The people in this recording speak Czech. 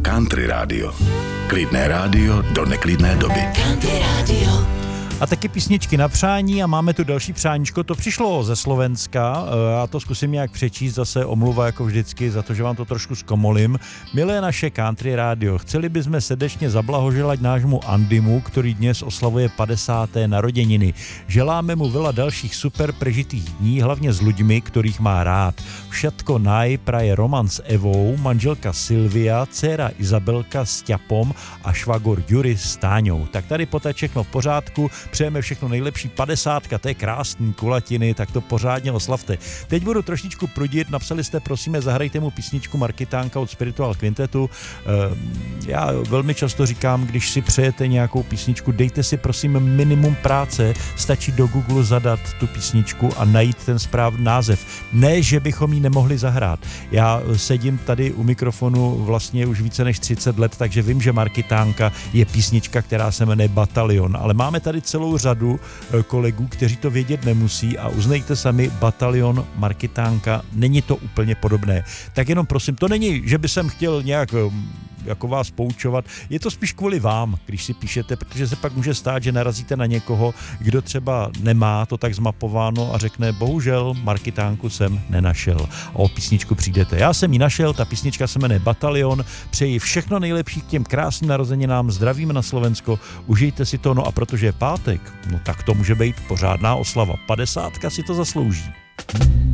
Country Rádio. Klidné rádio do neklidné doby. Country Rádio. A taky písničky na přání a máme tu další přáníčko, to přišlo ze Slovenska, já to zkusím nějak přečíst, zase omluva jako vždycky za to, že vám to trošku zkomolím. Milé naše Country Rádio, chceli bychom srdečně zablahoželať nášmu Andymu, který dnes oslavuje 50. narozeniny. Želáme mu veľa dalších super prežitých dní, hlavně s ľuďmi, kterých má rád. Všetko naj praje Roman s Evou, manželka Silvia, dcera Izabelka s Ťapom a švagor Juris s Táňou. Tak tady poté všechno v pořádku. Přejeme všechno nejlepší, 50, to je krásný, kulatiny, tak to pořádně oslavte. Teď budu trošičku prudit, napsali jste, prosíme, zahrajte mu písničku Markitánka od Spiritual Quintetu. Já velmi často říkám, když si přejete nějakou písničku, dejte si prosím minimum práce, stačí do Google zadat tu písničku a najít ten správný název. Ne, že bychom ji nemohli zahrát. Já sedím tady u mikrofonu vlastně už více než 30 let, takže vím, že Markitánka je písnička, která se jmenuje Batalion, ale máme tady celou řadu kolegů, kteří to vědět nemusí a uznejte sami, Batalion, Markitánka, není to úplně podobné. Tak jenom prosím, to není, že by jsem chtěl nějak jako vás poučovat, je to spíš kvůli vám, když si píšete, protože se pak může stát, že narazíte na někoho, kdo třeba nemá to tak zmapováno a řekne, bohužel Markitánku jsem nenašel a o písničku přijdete. Já jsem ji našel, ta písnička se jmenuje Batalion, přeji všechno nejlepší k těm krásným narozeninám, zdravím na Slovensko, užijte si to, no a protože je pátek, no tak to může být pořádná oslava, 50 si to zaslouží.